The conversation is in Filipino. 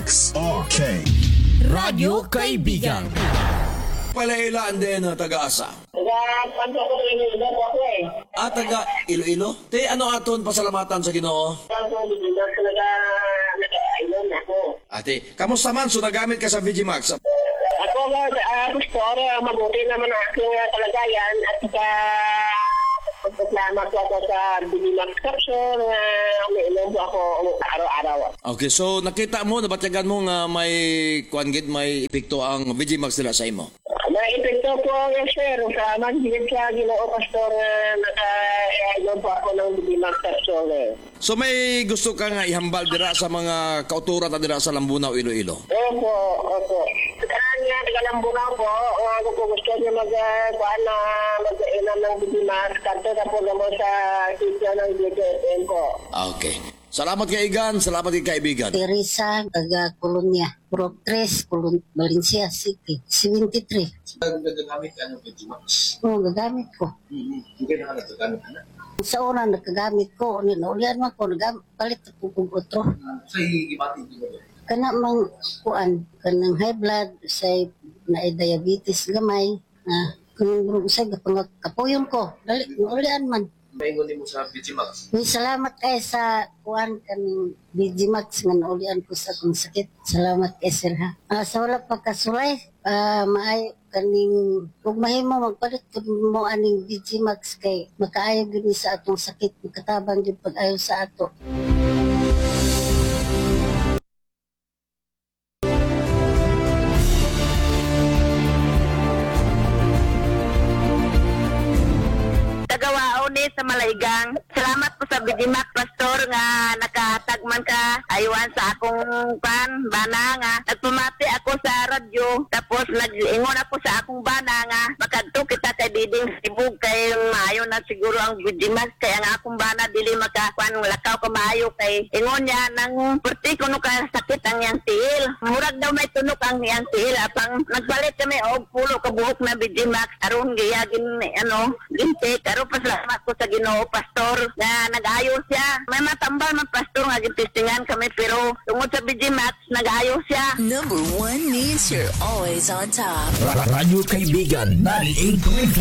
Max. Okay. Radyo Kaibigan. Palailaan din na taga-asa. Taga-panto ko rin yung iba po eh. Taga Iloilo. Te, ano aton pasalamatan sa Ginoo? Ako, bigyan ko nag-ailan ako. Ate, kamusta man? So nagamit ka sa VGMax? Ako, pastor, mabuti naman ang aking kalagayan at pagpaslamat ko ako sa Binimax Capsule na umiinom po ako araw-araw. Okay, so nakita mo, nabatyagan mo nga may epekto ang VGMax nila sa imo? May epekto po yung sir. Sa manhigit sa Ginoo, pastor, naka-ailan po ako ng Binimax Capsule. So may gusto ka nga ihambal dira sa mga kauturan na dira sa Lambunaw, Iloilo? Opo. Kanya, taga-Lambunaw po, kung gusto niya mag-inom ng Binimax, kanto na po naman sa sityo ng DJFM po. Okay. Salamat kaigan, salamat kaibigan. Teresa, taga Colonia, Pro 3, Valencia City, 73. Nagagamit ka ng VGMax? Oo, gagamit ko. Hindi na nagagamit ka na? Sa una, nagagamit ko. Ulian mo ko, palit ako kung otro. Sa higibatin din mo doon? Kana mang kuan, kanang high blood, say na diabetes gamay, kung sa kapuyon ko, dali, ulian man. Maingon din mo sa VGMax? May salamat kay sa kuan kaning VGMax nga naulian ko sa kung sakit. Salamat kay sir ha. Sa wala pagkasulay, maay kaning kung mahimo magpalit pud mo aning VGMax kay makaayo gid sa atong sakit, makatabang gyud pag-ayo sa ato. Sa Malaigang. Salamat po sa VGMax pastor nga nakatagman ka aywan sa akong bana nga nagpamati ako sa radyo tapos nag-ingon ako sa akong bana nga makadto kita kay diding sibug kay maayo na siguro ang VGMax kay ang akong bana dili makakuan lakaw ka maayo kay ingon niya nang perti kuno ka sakit ang yang tiil murag daw may tunok ang yang tiil apang nagpalit kami og pulo ka buhok na VGMax aron giyagin gintik aron pasalamat ko sa Ginoo pastor na nag-ayos siya. May matambal man pastor nga gintistingan kami pero tungod sa VGMax nag-ayos siya. Number 1 means you're always on top. Radyo Kaibigan 98.5